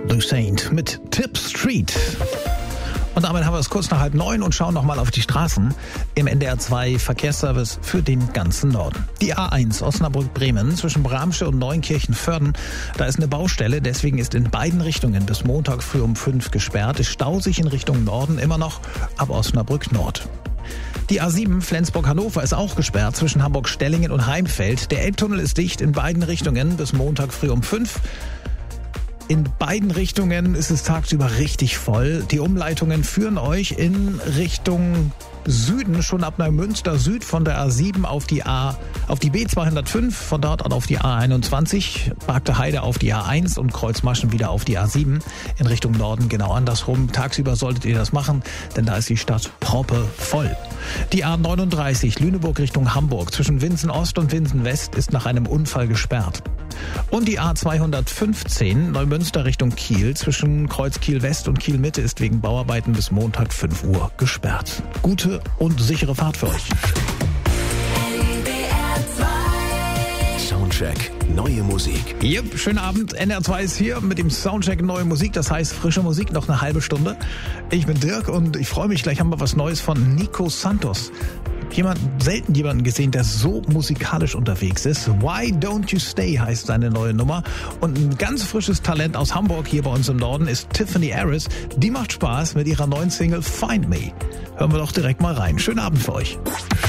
Saint mit Tip Street. Und damit haben wir es kurz nach 8:30 und schauen nochmal auf die Straßen im NDR2 Verkehrsservice für den ganzen Norden. Die A1 Osnabrück-Bremen zwischen Bramsche und Neunkirchen-Vörden. Da ist eine Baustelle, deswegen ist in beiden Richtungen bis Montag früh um 5 gesperrt. Es staut sich in Richtung Norden immer noch ab Osnabrück Nord. Die A7 Flensburg-Hannover ist auch gesperrt zwischen Hamburg-Stellingen und Heimfeld. Der Elbtunnel ist dicht in beiden Richtungen bis Montag früh um 5. In beiden Richtungen ist es tagsüber richtig voll. Die Umleitungen führen euch in Richtung Süden, schon ab Neumünster Süd von der A7 auf die B205, von dort an auf die A21, Bargte Heide auf die A1 und Kreuzmaschen wieder auf die A7 in Richtung Norden, genau andersrum. Tagsüber solltet ihr das machen, denn da ist die Stadt proppevoll. Die A39 Lüneburg Richtung Hamburg zwischen Winsen Ost und Winsen West ist nach einem Unfall gesperrt. Und die A215 Neumünster Richtung Kiel zwischen Kreuz Kiel West und Kiel Mitte ist wegen Bauarbeiten bis Montag 5 Uhr gesperrt. Gute und sichere Fahrt für euch. Soundcheck, neue Musik. Yep, schönen Abend. NR2 ist hier mit dem Soundcheck neue Musik. Das heißt frische Musik, noch eine halbe Stunde. Ich bin Dirk und ich freue mich, gleich haben wir was Neues von Nico Santos. Selten jemanden gesehen, der so musikalisch unterwegs ist. Why Don't You Stay heißt seine neue Nummer. Und ein ganz frisches Talent aus Hamburg hier bei uns im Norden ist Tiffany Harris. Die macht Spaß mit ihrer neuen Single Find Me. Hören wir doch direkt mal rein. Schönen Abend für euch.